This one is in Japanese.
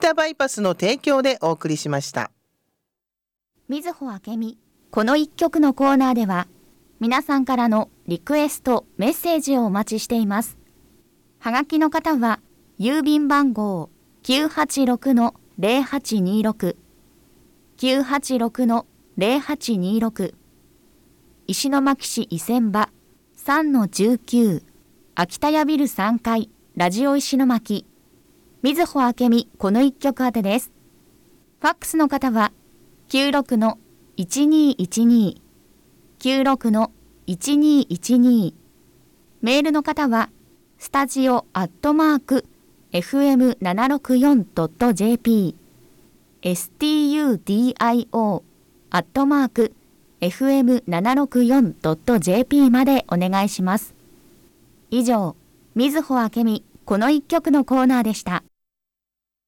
田バイパスの提供でお送りしました。 みずほあけみ、この一曲のコーナーでは、皆さんからのリクエスト、メッセージをお待ちしています。はがきの方は、郵便番号 986-0826 986-0826 石巻市伊仙場 3-19 秋田屋ビル3階ラジオ石巻みずほあけみこの一曲宛てです。ファックスの方は 96-1212 96-1212 メールの方はスタジオ@fm764.jp studio@fm764.jp までお願いします。以上、みずほあけみこの一曲のコーナーでした。